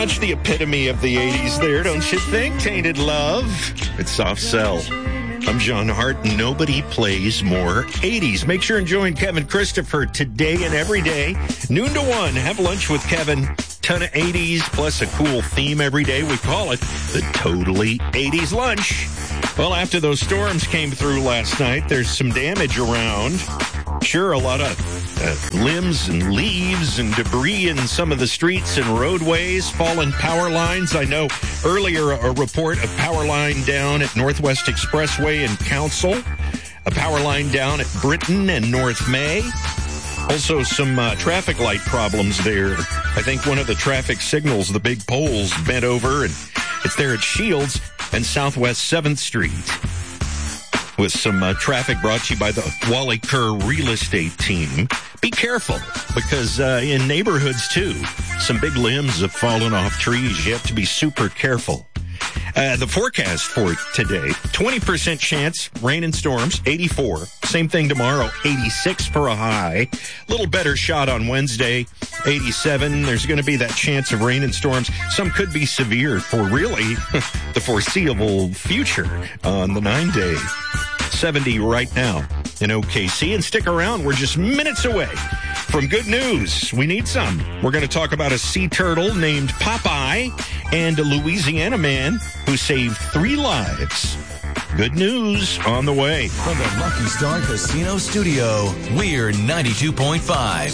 Much the epitome of the 80s there, don't you think? Tainted Love. It's Soft Cell. I'm John Hart, and nobody plays more 80s. Make sure and join Kevin Christopher today and every day, noon to 1. Have lunch with Kevin. Ton of 80s, plus a cool theme every day. We call it the Totally 80s Lunch. Well, after those storms came through last night, there's some damage around. Sure, a lot of limbs and leaves and debris in some of the streets and roadways, fallen power lines. I know earlier a report of power line down at Northwest Expressway and Council, a power line down at Britain and North May. Also some traffic light problems there. I think one of the traffic signals, the big poles, bent over, and it's there at Shields and Southwest 7th Street. With some traffic brought to you by the Wally Kerr Real Estate Team. Be careful, because in neighborhoods, too, some big limbs have fallen off trees. You have to be super careful. The forecast for today, 20% chance, rain and storms, 84. Same thing tomorrow, 86 for a high. Little better shot on Wednesday, 87. There's going to be that chance of rain and storms. Some could be severe for really the foreseeable future on the 9-day. 70 right now in OKC. And stick around, we're just minutes away from good news. We need some. We're going to talk about a sea turtle named Popeye and a Louisiana man who saved 3 lives. Good news on the way. From the Lucky Star Casino Studio, we're 92.5.